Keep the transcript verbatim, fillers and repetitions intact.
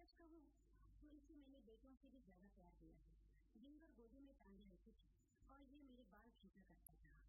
सच कहूँ तो इसे मैंने बेटों से भी ज्यादा प्यार दिया है। दिन भर गोदी में टांगे रखी थी और ये मेरे बाल खींचा करता था।